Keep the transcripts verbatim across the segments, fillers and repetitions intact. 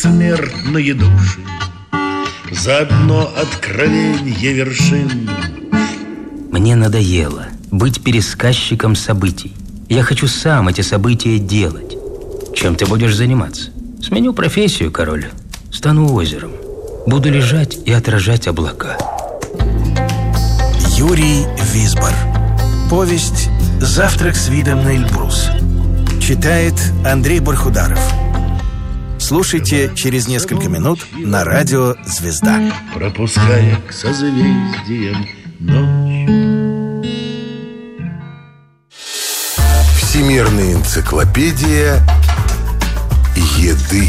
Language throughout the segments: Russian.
Смертные души, заодно откровенье вершин. Мне надоело быть пересказчиком событий. Я хочу сам эти события делать. Чем ты будешь заниматься? Сменю профессию, король. Стану озером. Буду лежать и отражать облака. Юрий Висбор. Повесть «Завтрак с видом на Эльбрус». Читает Андрей Бархударов. Слушайте через несколько минут на радио «Звезда». Пропуская к созвездиям ночь. Всемирная энциклопедия еды.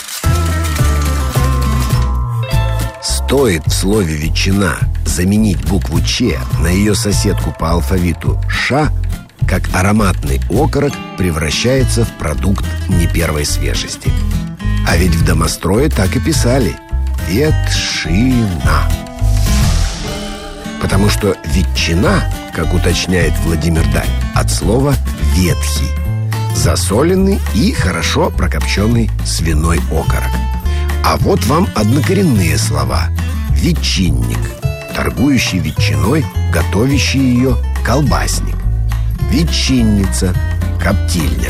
Стоит в слове «ветчина» заменить букву «Ч» на ее соседку по алфавиту «Ш», как ароматный окорок превращается в продукт не первой свежести. А ведь в домострое так и писали «ветшина». Потому что ветчина, как уточняет Владимир Даль, от слова «ветхий», засоленный и хорошо прокопченный свиной окорок. А вот вам однокоренные слова: ветчинник, торгующий ветчиной, готовящий ее колбасник; ветчинница, коптильня.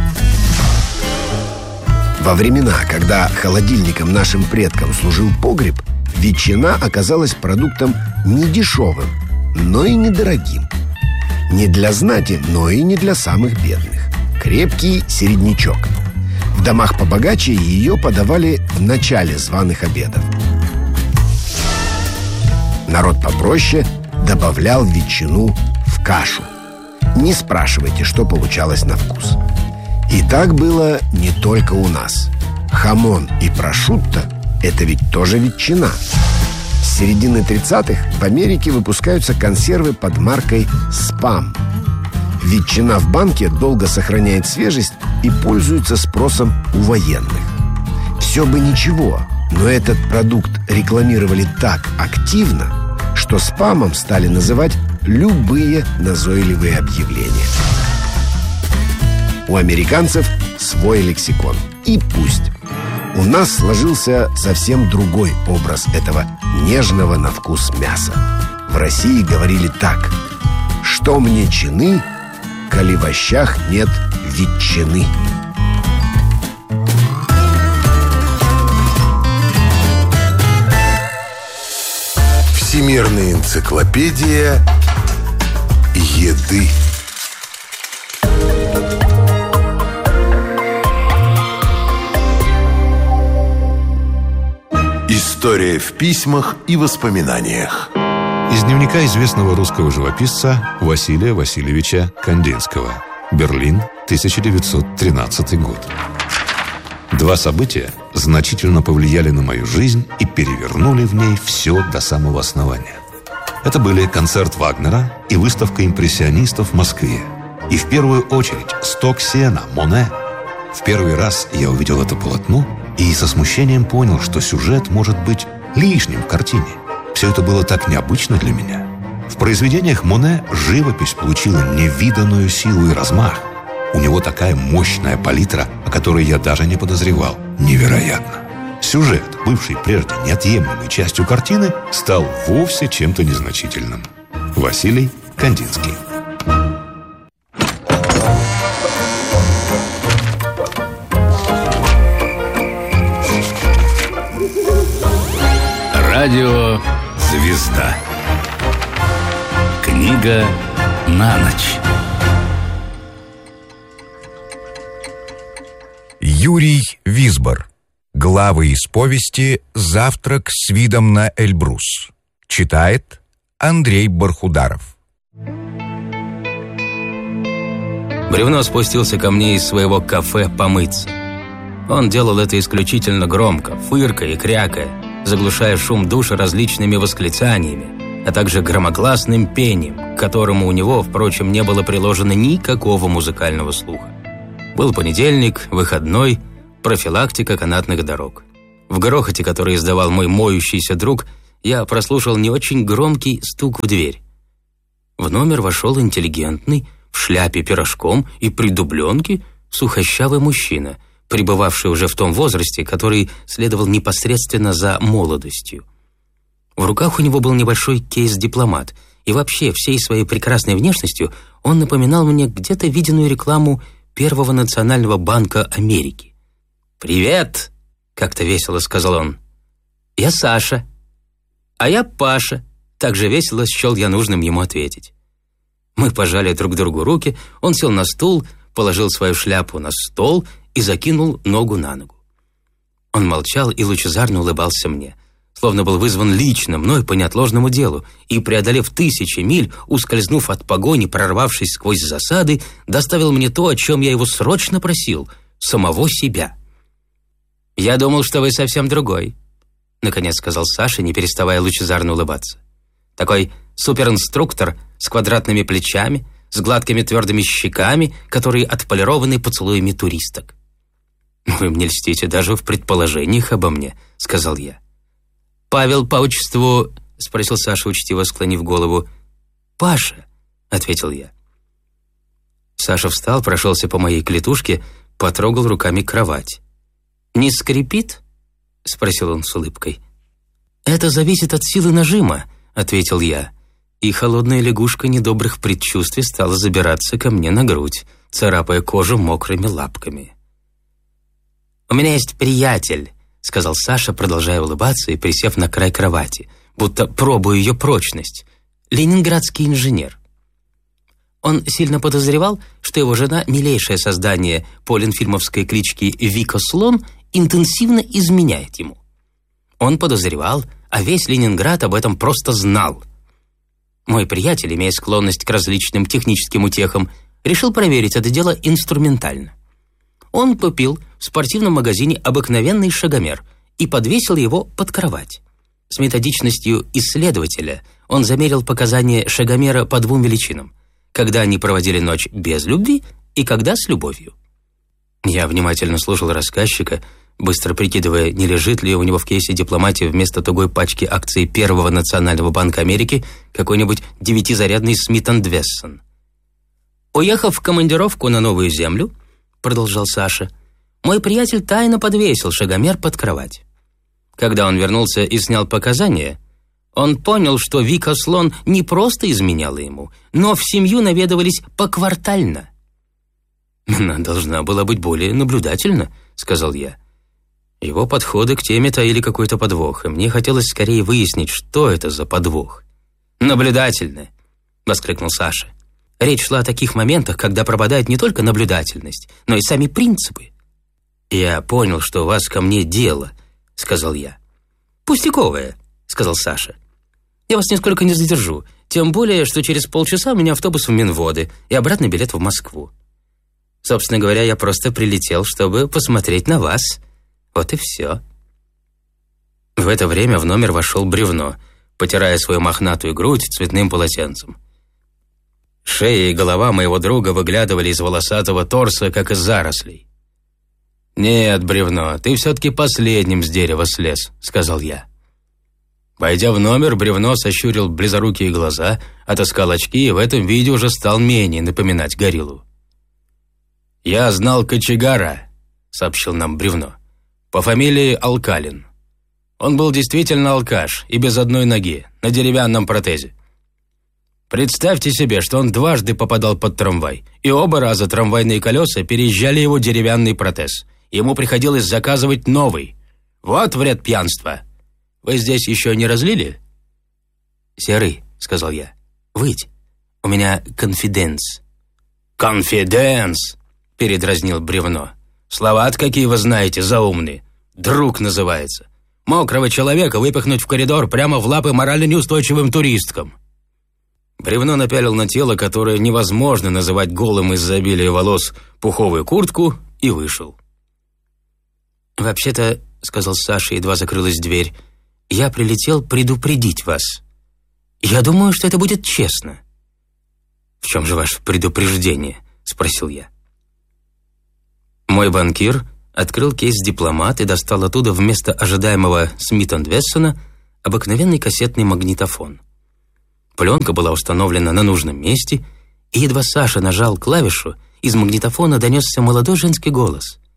Во времена, когда холодильником нашим предкам служил погреб, ветчина оказалась продуктом не дешевым, но и недорогим. Не для знати, но и не для самых бедных. Крепкий середнячок. В домах побогаче ее подавали в начале званых обедов. Народ попроще добавлял ветчину в кашу. Не спрашивайте, что получалось на вкус. И так было не только у нас. Хамон и прошутто – это ведь тоже ветчина. С середины тридцатых в Америке выпускаются консервы под маркой «Спам». Ветчина в банке долго сохраняет свежесть и пользуется спросом у военных. Все бы ничего, но этот продукт рекламировали так активно, что спамом стали называть любые назойливые объявления. У американцев свой лексикон. И пусть. У нас сложился совсем другой образ этого нежного на вкус мяса. В России говорили так: что мне чины, коли в овощах нет ветчины. Всемирная энциклопедия еды. История в письмах и воспоминаниях. Из дневника известного русского живописца Василия Васильевича Кандинского. Берлин, тысяча девятьсот тринадцатый год. Два события значительно повлияли на мою жизнь и перевернули в ней все до самого основания. Это были концерт Вагнера и выставка импрессионистов в Москве. И в первую очередь «Сток сена» Моне. В первый раз я увидел это полотно и со смущением понял, что сюжет может быть лишним в картине. Все это было так необычно для меня. В произведениях Моне живопись получила невиданную силу и размах. У него такая мощная палитра, о которой я даже не подозревал. Невероятно. Сюжет, бывший прежде неотъемлемой частью картины, стал вовсе чем-то незначительным. Василий Кандинский. Радио «Звезда». Книга на ночь. Юрий Висбор. Главы из повести «Завтрак с видом на Эльбрус». Читает Андрей Бархударов. Бревно спустился ко мне из своего кафе помыться. Он делал это исключительно громко, фыркая и крякая, заглушая шум душа различными восклицаниями, а также громогласным пением, к которому у него, впрочем, не было приложено никакого музыкального слуха. Был понедельник, выходной, профилактика канатных дорог. В грохоте, который издавал мой моющийся друг, я прослушал не очень громкий стук в дверь. В номер вошел интеллигентный, в шляпе пирожком и при дубленке сухощавый мужчина, пребывавший уже в том возрасте, который следовал непосредственно за молодостью. В руках у него был небольшой кейс-дипломат, и вообще всей своей прекрасной внешностью он напоминал мне где-то виденную рекламу Первого национального банка Америки. «Привет!» — как-то весело сказал он. «Я Саша». «А я Паша», — также весело счел я нужным ему ответить. Мы пожали друг другу руки, он сел на стул, положил свою шляпу на стол и закинул ногу на ногу. Он молчал и лучезарно улыбался мне, словно был вызван лично мной по неотложному делу и, преодолев тысячи миль, ускользнув от погони, прорвавшись сквозь засады, доставил мне то, о чем я его срочно просил — самого себя. «Я думал, что вы совсем другой», — наконец сказал Саша, не переставая лучезарно улыбаться. «Такой суперинструктор с квадратными плечами, с гладкими твердыми щеками, которые отполированы поцелуями туристок». «Вы мне льстите даже в предположениях обо мне», — сказал я. «Павел по отчеству?» — спросил Саша, учтиво склонив голову. «Паша», — ответил я. Саша встал, прошелся по моей клетушке, потрогал руками кровать. «Не скрипит?» — спросил он с улыбкой. «Это зависит от силы нажима», — ответил я, и холодная лягушка недобрых предчувствий стала забираться ко мне на грудь, царапая кожу мокрыми лапками. «У меня есть приятель», — сказал Саша, продолжая улыбаться и присев на край кровати, будто пробуя ее прочность. «Ленинградский инженер». Он сильно подозревал, что его жена, милейшее создание по ленфильмовской кличке Вика Слон, интенсивно изменяет ему. Он подозревал, а весь Ленинград об этом просто знал. Мой приятель, имея склонность к различным техническим утехам, решил проверить это дело инструментально. Он купил в спортивном магазине обыкновенный шагомер и подвесил его под кровать. С методичностью исследователя он замерил показания шагомера по двум величинам: когда они проводили ночь без любви и когда с любовью. Я внимательно слушал рассказчика, быстро прикидывая, не лежит ли у него в кейсе дипломатии вместо тугой пачки акций Первого национального банка Америки какой-нибудь девятизарядный Смит энд Вессон. «Уехав в командировку на Новую Землю, — продолжал Саша, — мой приятель тайно подвесил шагомер под кровать. Когда он вернулся и снял показания, он понял, что Вика Слон не просто изменяла ему, но в семью наведывались поквартально». «Она должна была быть более наблюдательна», — сказал я. Его подходы к теме таили какой-то подвох, и мне хотелось скорее выяснить, что это за подвох. «Наблюдательная», — воскликнул Саша. «Речь шла о таких моментах, когда пропадает не только наблюдательность, но и сами принципы». «Я понял, что у вас ко мне дело», — сказал я. «Пустяковое», — сказал Саша. «Я вас нисколько не задержу, тем более, что через полчаса у меня автобус в Минводы и обратный билет в Москву. Собственно говоря, я просто прилетел, чтобы посмотреть на вас. Вот и все». В это время в номер вошел Бревно, потирая свою мохнатую грудь цветным полотенцем. Шея и голова моего друга выглядывали из волосатого торса, как из зарослей. «Нет, Бревно, ты все-таки последним с дерева слез», — сказал я. Войдя в номер, Бревно сощурил близорукие глаза, отыскал очки и в этом виде уже стал менее напоминать гориллу. «Я знал кочегара», — сообщил нам Бревно, — «по фамилии Алкалин. Он был действительно алкаш и без одной ноги, на деревянном протезе. Представьте себе, что он дважды попадал под трамвай, и оба раза трамвайные колеса переезжали его деревянный протез. Ему приходилось заказывать новый. Вот вред пьянства. Вы здесь еще не разлили?» «Серый», — сказал я, — «выйдь. У меня конфиденс». «Конфиденс», — передразнил Бревно. «Слова-то какие вы знаете, заумные. Друг называется. Мокрого человека выпихнуть в коридор прямо в лапы морально неустойчивым туристкам». Бревно напялил на тело, которое невозможно называть голым из-за обилия волос, пуховую куртку и вышел. «Вообще-то, — сказал Саша, едва закрылась дверь, — я прилетел предупредить вас. Я думаю, что это будет честно». «В чем же ваше предупреждение?» — спросил я. Мой банкир открыл кейс-дипломат и достал оттуда вместо ожидаемого Смит энд Вессона обыкновенный кассетный магнитофон. Пленка была установлена на нужном месте, и едва Саша нажал клавишу, из магнитофона донесся молодой женский голос.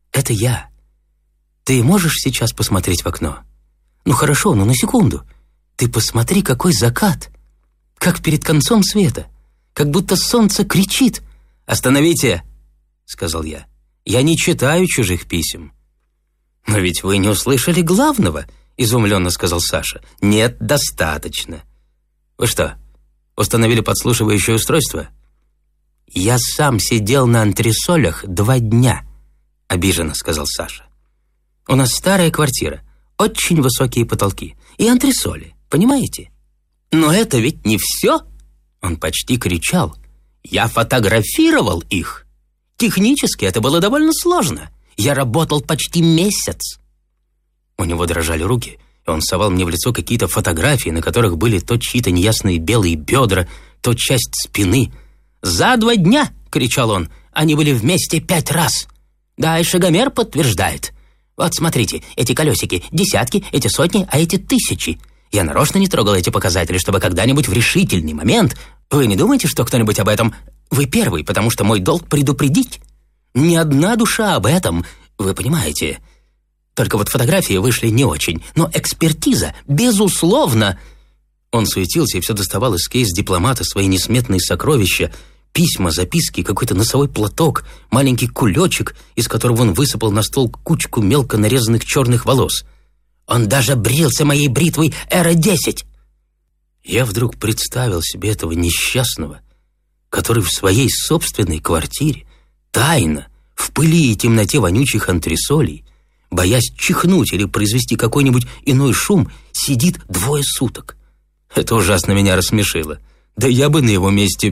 Это я. Ты можешь сейчас посмотреть в окно? Ну хорошо, но на секунду. Ты посмотри, какой закат. Как перед концом света. Как будто солнце кричит. «Остановите!» — сказал я. «Я не читаю чужих писем». «Но ведь вы не услышали главного», — изумленно сказал Саша. «Нет, достаточно». «Вы что, установили подслушивающее устройство?» «Я сам сидел на антресолях два дня», — обиженно сказал Саша. «У нас старая квартира, очень высокие потолки и антресоли, понимаете? Но это ведь не все!» Он почти кричал. «Я фотографировал их. Технически это было довольно сложно. Я работал почти месяц». У него дрожали руки, и он совал мне в лицо какие-то фотографии, на которых были то чьи-то неясные белые бедра, то часть спины. «За два дня!» — кричал он. «Они были вместе пять раз. Да, и шагомер подтверждает. Вот смотрите, эти колесики, десятки, эти сотни, а эти тысячи. Я нарочно не трогал эти показатели, чтобы когда-нибудь в решительный момент... Вы не думаете, что кто-нибудь об этом... Вы первый, потому что мой долг предупредить. Ни одна душа об этом, вы понимаете. Только вот фотографии вышли не очень, но экспертиза, безусловно...» Он суетился и все доставал из кейс дипломата свои несметные сокровища, письма, записки, какой-то носовой платок, маленький кулечек, из которого он высыпал на стол кучку мелко нарезанных черных волос. Он даже брился моей бритвой Эра десять. Я вдруг представил себе этого несчастного, который в своей собственной квартире, тайно, в пыли и темноте вонючих антресолей, боясь чихнуть или произвести какой-нибудь иной шум, сидит двое суток. Это ужасно меня рассмешило. Да я бы на его месте...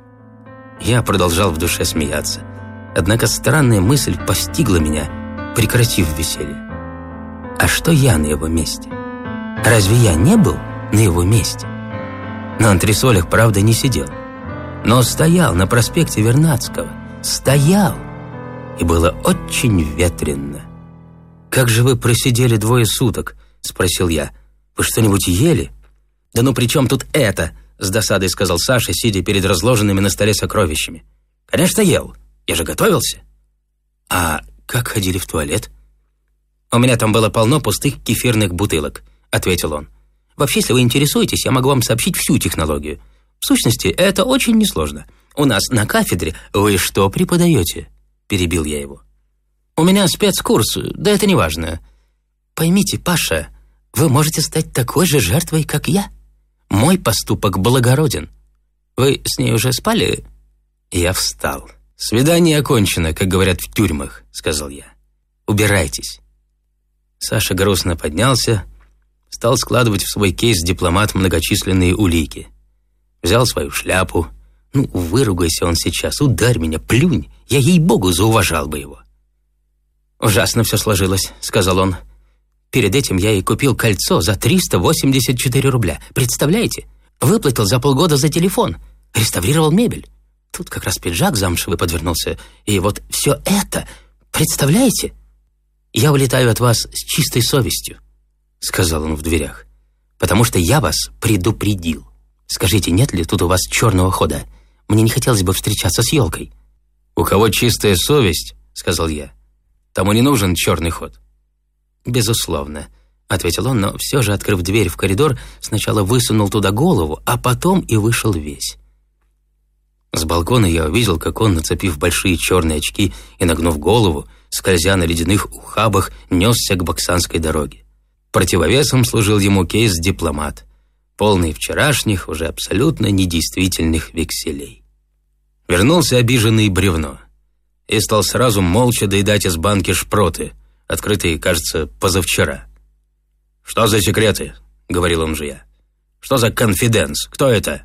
Я продолжал в душе смеяться. Однако странная мысль постигла меня, прекратив веселье. А что я на его месте? Разве я не был на его месте? На антресолях, правда, не сидел. Но стоял на проспекте Вернадского. Стоял. И было очень ветрено. «Как же вы просидели двое суток?» — спросил я. «Вы что-нибудь ели?» «Да ну при чем тут это?» — с досадой сказал Саша, сидя перед разложенными на столе сокровищами. «Конечно, ел. Я же готовился». «А как ходили в туалет?» «У меня там было полно пустых кефирных бутылок», — ответил он. «Вообще, если вы интересуетесь, я могу вам сообщить всю технологию. В сущности, это очень несложно. У нас на кафедре...» «Вы что преподаете?» — перебил я его. «У меня спецкурс, да это не важно. Поймите, Паша, вы можете стать такой же жертвой, как я. Мой поступок благороден. Вы с ней уже спали?» Я встал. «Свидание окончено, как говорят в тюрьмах», — сказал я. «Убирайтесь». Саша грустно поднялся, стал складывать в свой кейс дипломат многочисленные улики. Взял свою шляпу. Ну, выругайся он сейчас, ударь меня, плюнь. Я, ей-богу, зауважал бы его. «Ужасно все сложилось», — сказал он. «Перед этим я и купил кольцо за триста восемьдесят четыре рубля. Представляете? Выплатил за полгода за телефон. Реставрировал мебель. Тут как раз пиджак замшевый подвернулся. И вот все это, представляете? Я улетаю от вас с чистой совестью», — сказал он в дверях. «Потому что я вас предупредил. Скажите, нет ли тут у вас черного хода? Мне не хотелось бы встречаться с елкой». «У кого чистая совесть, — сказал я, — тому не нужен черный ход». «Безусловно», — ответил он, но все же, открыв дверь в коридор, сначала высунул туда голову, а потом и вышел весь. С балкона я увидел, как он, нацепив большие черные очки и нагнув голову, скользя на ледяных ухабах, несся к Баксанской дороге. Противовесом служил ему кейс-дипломат, полный вчерашних, уже абсолютно недействительных векселей. Вернулся обиженный Бревно и стал сразу молча доедать из банки шпроты, открытые, кажется, позавчера. «Что за секреты?» — говорил он же я. «Что за конфиденс? Кто это?»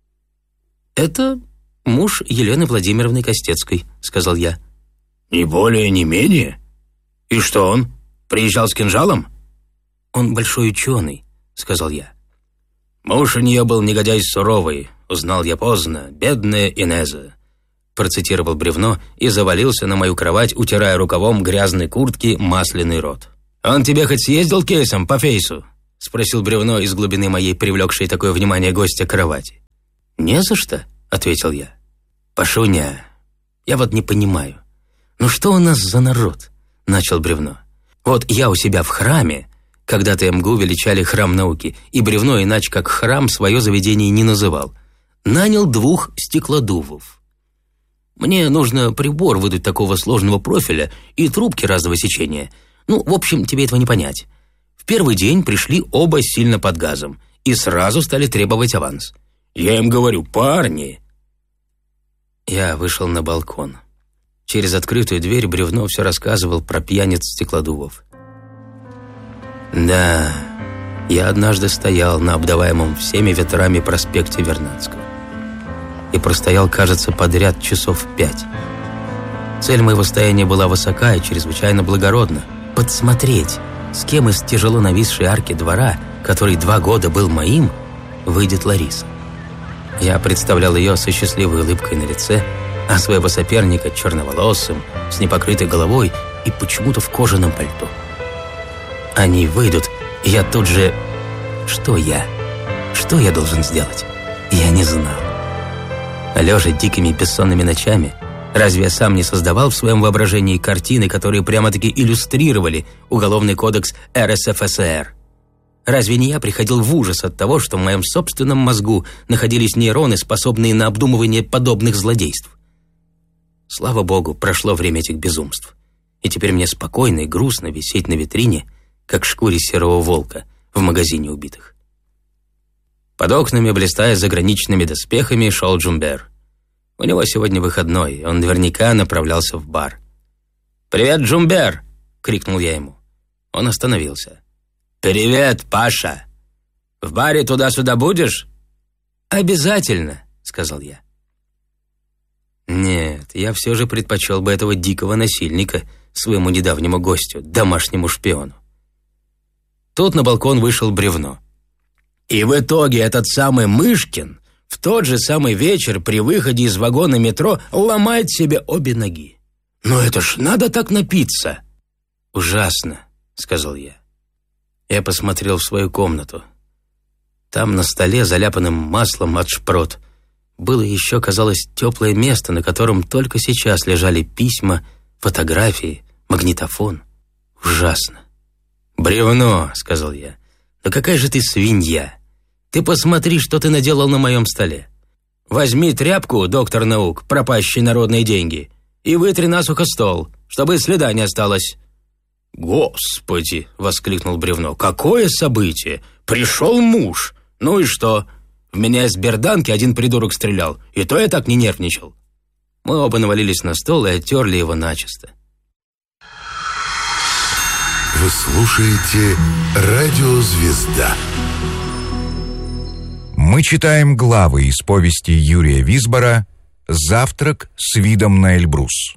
«Это муж Елены Владимировны Костецкой», — сказал я. «Не более, не менее? И что он? Приезжал с кинжалом?» «Он большой ученый», — сказал я. «Муж у нее был негодяй суровый, узнал я поздно, бедная Инеза», — процитировал Бревно и завалился на мою кровать, утирая рукавом грязной куртки масляный рот. «Он тебе хоть съездил кейсом по фейсу?» — спросил Бревно из глубины моей привлекшей такое внимание гостя кровати. «Не за что», — ответил я. «Пашуня, я вот не понимаю, ну что у нас за народ? — начал Бревно. «Вот я у себя в храме, когда-то МГУ величали храм науки, и Бревно иначе как храм свое заведение не называл, нанял двух стеклодувов. Мне нужно прибор выдать такого сложного профиля и трубки разного сечения. Ну, в общем, тебе этого не понять. В первый день пришли оба сильно под газом и сразу стали требовать аванс. Я им говорю: парни!» Я вышел на балкон. Через открытую дверь Бревно все рассказывал про пьяниц стеклодувов. Да, я однажды стоял на обдаваемом всеми ветрами проспекте Вернадского. И простоял, кажется, подряд часов пять. Цель моего стояния была высока и чрезвычайно благородна — подсмотреть, с кем из тяжело нависшей арки двора, который два года был моим, выйдет Лариса. Я представлял ее со счастливой улыбкой на лице, а своего соперника черноволосым, с непокрытой головой и почему-то в кожаном пальто. Они выйдут, и я тут же... Что я? Что я должен сделать? Я не знал. Лежа дикими бессонными ночами, разве я сам не создавал в своем воображении картины, которые прямо-таки иллюстрировали Уголовный кодекс эр эс эф эс эр? Разве не я приходил в ужас от того, что в моем собственном мозгу находились нейроны, способные на обдумывание подобных злодейств? Слава богу, прошло время этих безумств, и теперь мне спокойно и грустно висеть на витрине, как шкуре серого волка в магазине убитых. Под окнами, блистая заграничными доспехами, шел Джумбер. У него сегодня выходной, он наверняка направлялся в бар. «Привет, Джумбер!» — крикнул я ему. Он остановился. «Привет, Паша! В баре туда-сюда будешь?» «Обязательно!» — сказал я. Нет, я все же предпочел бы этого дикого насильника своему недавнему гостю, домашнему шпиону. Тут на балкон вышел Бревно. И в итоге этот самый Мышкин в тот же самый вечер при выходе из вагона метро ломает себе обе ноги. «Ну это ж надо так напиться!» «Ужасно», — сказал я. Я посмотрел в свою комнату. Там на столе, заляпанным маслом от шпрот, было еще, казалось, теплое место, на котором только сейчас лежали письма, фотографии, магнитофон. Ужасно. «Бревно», — сказал я. «Да какая же ты свинья! Ты посмотри, что ты наделал на моем столе. Возьми тряпку, доктор наук, пропащие народные деньги, и вытри насухо стол, чтобы следа не осталось». «Господи!» — воскликнул Бревно. «Какое событие! Пришел муж! Ну и что? В меня из берданки один придурок стрелял, и то я так не нервничал». Мы оба навалились на стол и оттерли его начисто. Вы слушаете «Радио Звезда». Мы читаем главы из повести Юрия Висбора «Завтрак с видом на Эльбрус».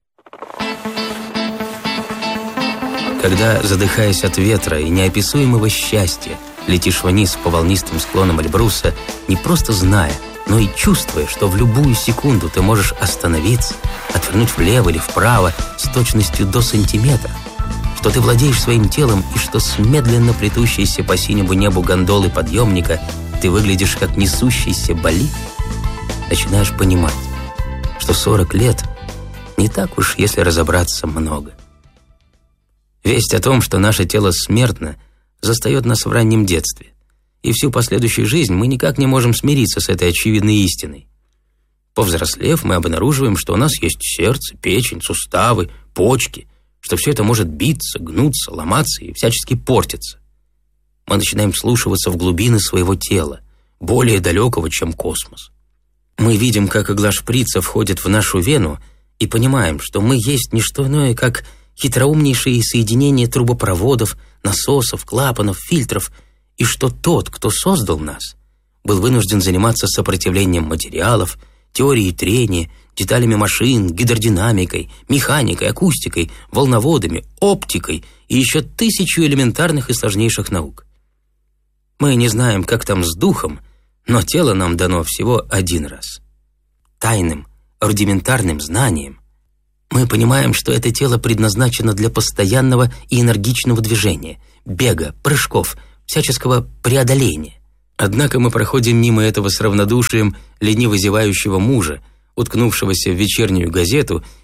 Когда, задыхаясь от ветра и неописуемого счастья, летишь вниз по волнистым склонам Эльбруса, не просто зная, но и чувствуя, что в любую секунду ты можешь остановиться, отвернуть влево или вправо с точностью до сантиметра, что ты владеешь своим телом и что с медленно плетущейся по синему небу гондолы подъемника ты выглядишь как несущийся болид, начинаешь понимать, что сорок лет не так уж, если разобраться, много. Весть о том, что наше тело смертно, застает нас в раннем детстве, и всю последующую жизнь мы никак не можем смириться с этой очевидной истиной. Повзрослев, мы обнаруживаем, что у нас есть сердце, печень, суставы, почки, что все это может биться, гнуться, ломаться и всячески портиться. Мы начинаем вслушиваться в глубины своего тела, более далекого, чем космос. Мы видим, как игла шприца входит в нашу вену, и понимаем, что мы есть не что иное, как хитроумнейшие соединения трубопроводов, насосов, клапанов, фильтров, и что тот, кто создал нас, был вынужден заниматься сопротивлением материалов, теорией трения, деталями машин, гидродинамикой, механикой, акустикой, волноводами, оптикой и еще тысячу элементарных и сложнейших наук. Мы не знаем, как там с духом, но тело нам дано всего один раз. Тайным, рудиментарным знанием мы понимаем, что это тело предназначено для постоянного и энергичного движения, бега, прыжков, всяческого преодоления. Однако мы проходим мимо этого с равнодушием лениво зевающего мужа, уткнувшегося в вечернюю газету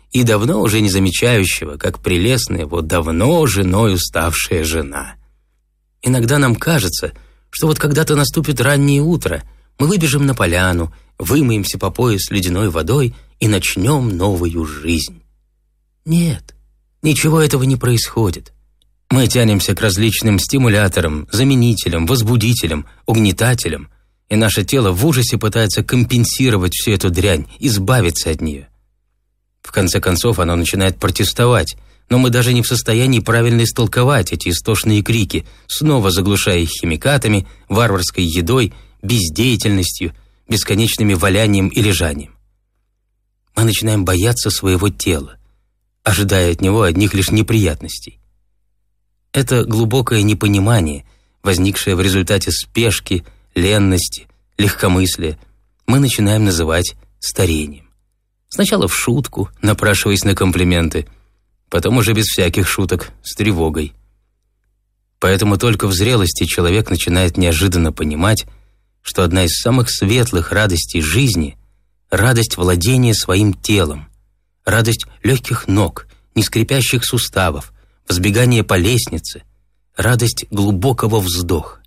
и давно уже не замечающего, как прелестна его давно женою ставшая жена. Иногда нам кажется, что вот когда-то наступит раннее утро, мы выбежим на поляну, вымоемся по пояс ледяной водой и начнем новую жизнь. Нет, ничего этого не происходит. Мы тянемся к различным стимуляторам, заменителям, возбудителям, угнетателям, и наше тело в ужасе пытается компенсировать всю эту дрянь, избавиться от нее. В конце концов, оно начинает протестовать, но мы даже не в состоянии правильно истолковать эти истошные крики, снова заглушая их химикатами, варварской едой, бездеятельностью, бесконечными валянием и лежанием. Мы начинаем бояться своего тела, ожидая от него одних лишь неприятностей. Это глубокое непонимание, возникшее в результате спешки, ленности, легкомыслия, мы начинаем называть старением. Сначала в шутку, напрашиваясь на комплименты, потом уже без всяких шуток, с тревогой. Поэтому только в зрелости человек начинает неожиданно понимать, что одна из самых светлых радостей жизни — радость владения своим телом, радость легких ног, не скрипящих суставов, взбегание по лестнице, радость глубокого вздоха.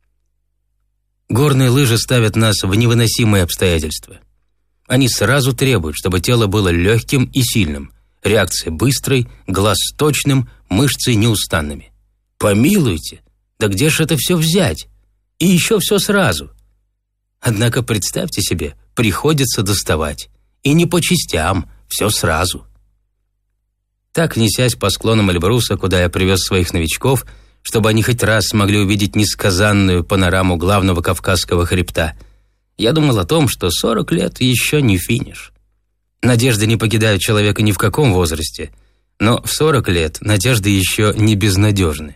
Горные лыжи ставят нас в невыносимые обстоятельства. Они сразу требуют, чтобы тело было легким и сильным, реакция быстрой, глаз точным, мышцы неустанными. Помилуйте, да где ж это все взять? И еще все сразу. Однако представьте себе, приходится доставать. И не по частям, все сразу. Так, несясь по склонам Эльбруса, куда я привез своих новичков, чтобы они хоть раз смогли увидеть несказанную панораму главного Кавказского хребта, я думал о том, что сорок лет еще не финиш. Надежды не покидают человека ни в каком возрасте, но в сорок лет надежды еще не безнадежны.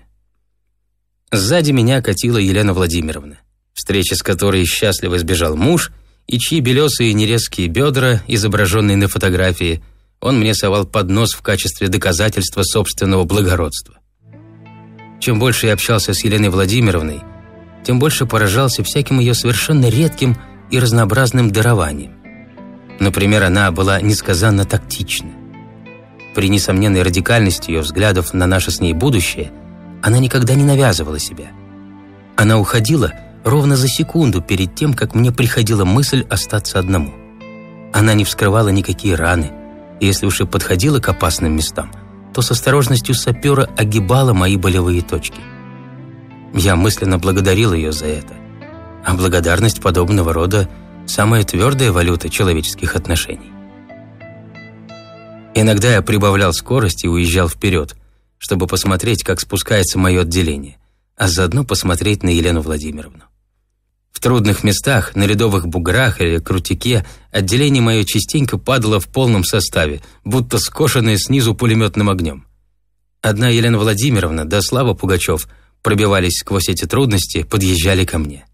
Сзади меня катила Елена Владимировна, встречи с которой счастливо избежал муж, и чьи белесые нерезкие бедра, изображенные на фотографии, он мне совал под нос в качестве доказательства собственного благородства. Чем больше я общался с Еленой Владимировной, тем больше поражался всяким ее совершенно редким и разнообразным дарованием. Например, она была несказанно тактична. При несомненной радикальности ее взглядов на наше с ней будущее она никогда не навязывала себя. Она уходила ровно за секунду перед тем, как мне приходила мысль остаться одному. Она не вскрывала никакие раны, и если уж и подходила к опасным местам, то с осторожностью сапера огибала мои болевые точки. Я мысленно благодарил ее за это. А благодарность подобного рода – самая твердая валюта человеческих отношений. Иногда я прибавлял скорость и уезжал вперед, чтобы посмотреть, как спускается мое отделение, а заодно посмотреть на Елену Владимировну. В трудных местах, на ледовых буграх или крутике, отделение мое частенько падало в полном составе, будто скошенное снизу пулеметным огнем. Одна Елена Владимировна да Слава Пугачев пробивались сквозь эти трудности, подъезжали ко мне.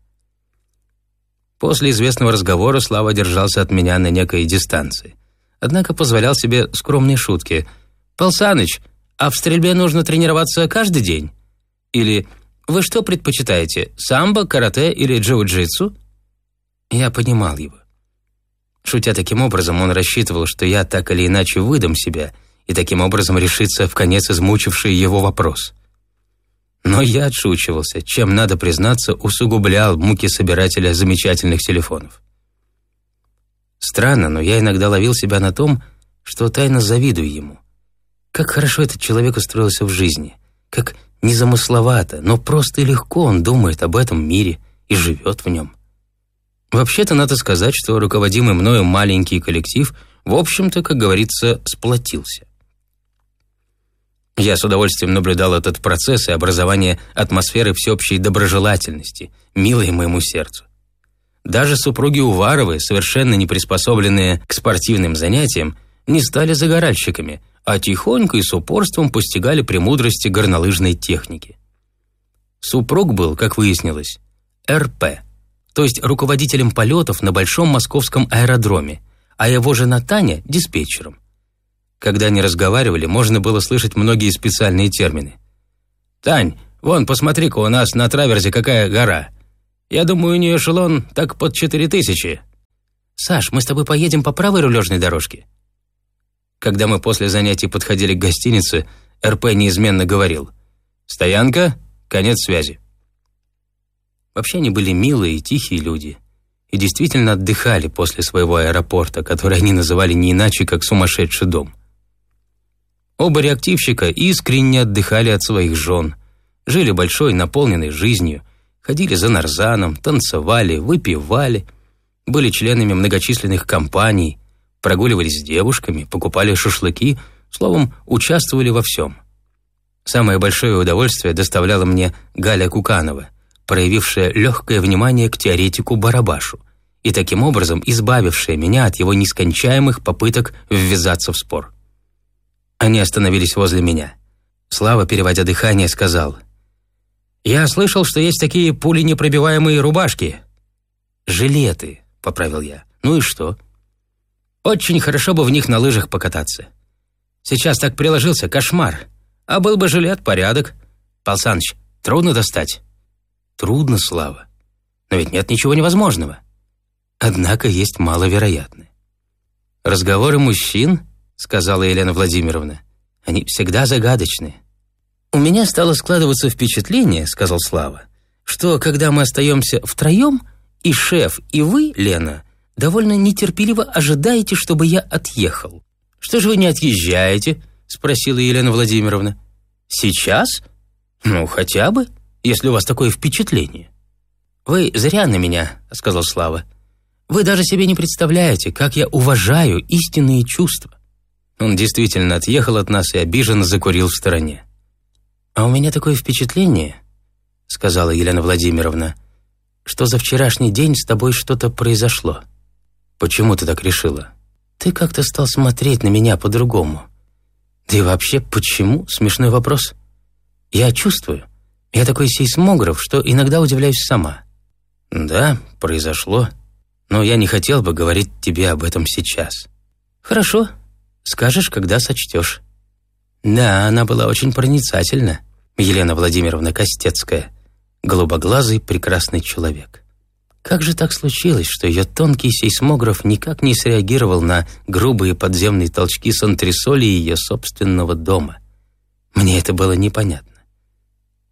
После известного разговора Слава держался от меня на некой дистанции. Однако позволял себе скромные шутки. «Пал Саныч, а в стрельбе нужно тренироваться каждый день?» Или «Вы что предпочитаете, самбо, карате или джиу-джитсу?» Я понимал его. Шутя таким образом, он рассчитывал, что я так или иначе выдам себя и таким образом решится в конец измучивший его вопрос. Но я отшучивался, чем, надо признаться, усугублял муки собирателя замечательных телефонов. Странно, но я иногда ловил себя на том, что тайно завидую ему. Как хорошо этот человек устроился в жизни, как незамысловато, но просто и легко он думает об этом мире и живет в нем. Вообще-то надо сказать, что руководимый мною маленький коллектив, в общем-то, как говорится, сплотился. Я с удовольствием наблюдал этот процесс и образование атмосферы всеобщей доброжелательности, милой моему сердцу. Даже супруги Уваровы, совершенно не приспособленные к спортивным занятиям, не стали загоральщиками, а тихонько и с упорством постигали премудрости горнолыжной техники. Супруг был, как выяснилось, эр пэ, то есть руководителем полетов на Большом Московском аэродроме, а его жена Таня – диспетчером. Когда они разговаривали, можно было слышать многие специальные термины. «Тань, вон, посмотри-ка, у нас на траверзе какая гора. Я думаю, у нее эшелон так под четыре тысячи. Саш, мы с тобой поедем по правой рулежной дорожке?» Когда мы после занятий подходили к гостинице, эр пэ неизменно говорил: «Стоянка, конец связи». Вообще они были милые и тихие люди, и действительно отдыхали после своего аэропорта, который они называли не иначе, как сумасшедший дом. Оба реактивщика искренне отдыхали от своих жен, жили большой, наполненной жизнью, ходили за нарзаном, танцевали, выпивали, были членами многочисленных компаний, прогуливались с девушками, покупали шашлыки, словом, участвовали во всем. Самое большое удовольствие доставляла мне Галя Куканова, проявившая легкое внимание к теоретику Барабашу и таким образом избавившая меня от его нескончаемых попыток ввязаться в спор. Они остановились возле меня. Слава, переводя дыхание, сказал: «Я слышал, что есть такие пуленепробиваемые рубашки». «Жилеты», — поправил я. «Ну и что?» «Очень хорошо бы в них на лыжах покататься. Сейчас так приложился, кошмар. А был бы жилет, порядок. Пал Саныч, трудно достать?» «Трудно, Слава. Но ведь нет ничего невозможного. Однако есть маловероятное». «Разговоры мужчин, — сказала Елена Владимировна, — они всегда загадочны». «У меня стало складываться впечатление, — сказал Слава, — что когда мы остаемся втроем, и шеф, и вы, Лена, довольно нетерпеливо ожидаете, чтобы я отъехал». «Что же вы не отъезжаете?» — спросила Елена Владимировна. «Сейчас? Ну, хотя бы, если у вас такое впечатление». «Вы зря на меня, — сказал Слава. Вы даже себе не представляете, как я уважаю истинные чувства». Он действительно отъехал от нас и обиженно закурил в стороне. «А у меня такое впечатление, — сказала Елена Владимировна, — что за вчерашний день с тобой что-то произошло». «Почему ты так решила?» «Ты как-то стал смотреть на меня по-другому. Да и вообще, почему? Смешной вопрос. Я чувствую. Я такой сейсмограф, что иногда удивляюсь сама». «Да, произошло. Но я не хотел бы говорить тебе об этом сейчас». «Хорошо. Скажешь, когда сочтешь». Да, она была очень проницательна, Елена Владимировна Костецкая, голубоглазый прекрасный человек. Как же так случилось, что ее тонкий сейсмограф никак не среагировал на грубые подземные толчки с антресолей ее собственного дома? Мне это было непонятно.